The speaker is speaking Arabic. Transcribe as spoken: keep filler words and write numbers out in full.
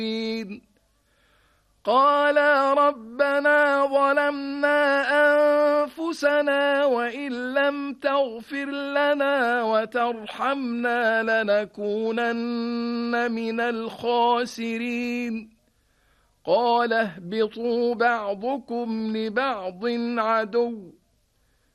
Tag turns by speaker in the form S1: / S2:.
S1: قالا ربنا ظلمنا أنفسنا وإن لم تغفر لنا وترحمنا لنكونن من الخاسرين قال اهبطوا بعضكم لبعض عدو